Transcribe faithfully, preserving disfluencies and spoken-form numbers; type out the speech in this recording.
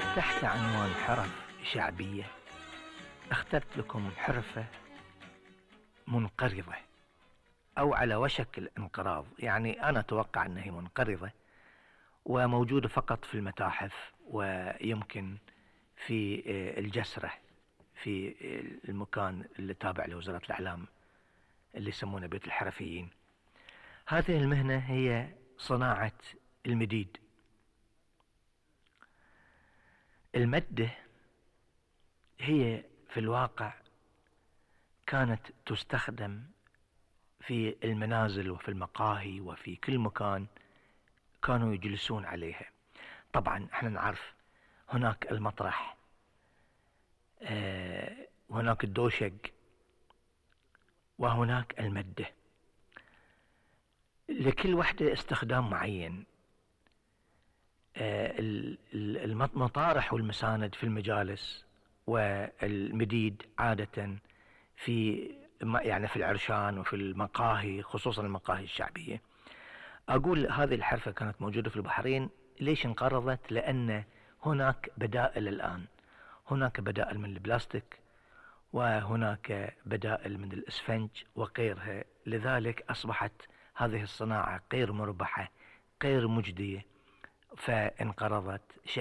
تحت عنوان حرف شعبية اخترت لكم حرفة منقرضة أو على وشك الانقراض، يعني أنا أتوقع أنها منقرضة وموجودة فقط في المتاحف ويمكن في الجسرة في المكان اللي تابع لوزارة الإعلام اللي يسمونه بيت الحرفيين. هذه المهنة هي صناعة المديد. المدة هي في الواقع كانت تستخدم في المنازل وفي المقاهي وفي كل مكان كانوا يجلسون عليها. طبعا احنا نعرف هناك المطرح، اه وهناك الدوشق، وهناك المدة، لكل واحدة استخدام معين. اه المطارح والمساند في المجالس، والمديد عادة في يعني في العرشان وفي المقاهي، خصوصا المقاهي الشعبية. أقول هذه الحرفة كانت موجودة في البحرين. ليش انقرضت؟ لأن هناك بدائل الآن، هناك بدائل من البلاستيك وهناك بدائل من الإسفنج وغيرها، لذلك أصبحت هذه الصناعة غير مربحة غير مجدية فانقرضت.